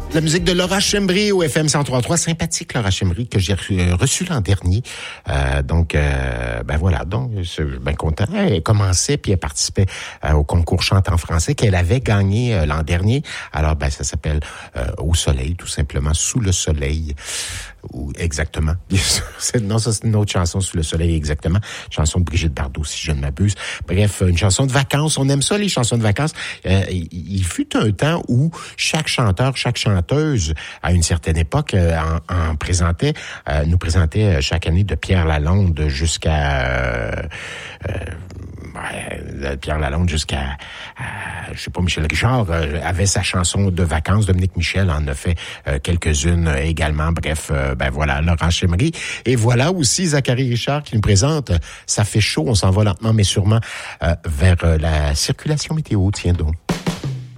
La musique de Laura Chembry au FM 103.3, sympathique Laura Chembry que j'ai reçue l'an dernier. Ben voilà, donc je suis bien content. Elle commençait puis elle participait au concours Chante en français qu'elle avait gagné l'an dernier. Alors ben ça s'appelle Au soleil, tout simplement, Sous le soleil. Ou exactement. Non, ça c'est une autre chanson, Sous le soleil, exactement. Chanson de Brigitte Bardot, si je ne m'abuse. Bref, une chanson de vacances. On aime ça, les chansons de vacances. Il fut un temps où chaque chanteur, chaque chanteuse, à une certaine époque, nous présentait chaque année de Pierre Lalonde jusqu'à Pierre Lalonde jusqu'à je sais pas, Michel Richard avait sa chanson de vacances. Dominique Michel en a fait quelques-unes également. Bref, ben voilà, Laura Chembry. Et voilà aussi Zachary Richard qui nous présente Ça fait chaud, on s'en va lentement mais sûrement vers la circulation météo. Tiens donc.